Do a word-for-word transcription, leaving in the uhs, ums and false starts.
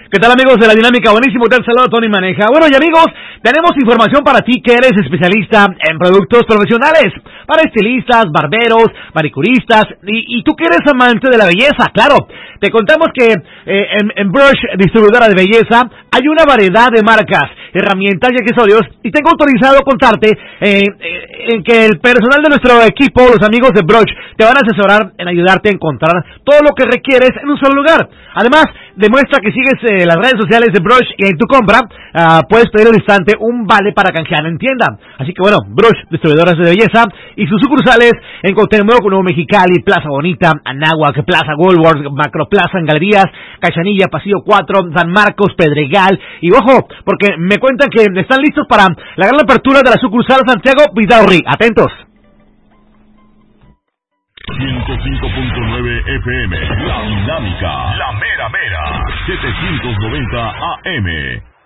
¿Qué tal, amigos de La Dinámica? Buenísimo, te saludo Tony Maneja. Bueno, y amigos, tenemos información para ti que eres especialista en productos profesionales, para estilistas, barberos, manicuristas, y, y tú que eres amante de la belleza, claro. Te contamos que eh, en, en Brush, distribuidora de belleza, hay una variedad de marcas, herramientas y accesorios, y tengo autorizado contarte eh, eh, en que el personal de nuestro equipo, los amigos de Brush, te van a asesorar en ayudarte a encontrar todo lo que requieres en un solo lugar. Además, demuestra que sigues eh, las redes sociales de Brush y en tu compra uh, puedes pedir al instante un vale para canjear en tienda. Así que bueno, Brush, distribuidoras de belleza y sus sucursales en Cuauhtémoc, Nuevo Mexicali, Plaza Bonita, Anáhuac, Plaza Goldberg, Macroplaza en Galerías, Cachanilla, Pasillo cuatro, San Marcos, Pedregal. Y ojo, porque me cuentan que están listos para la gran apertura de la sucursal Santiago Vidaurri. Atentos. ciento cinco punto nueve F M, La Dinámica, La Mera Mera, setecientos noventa A M.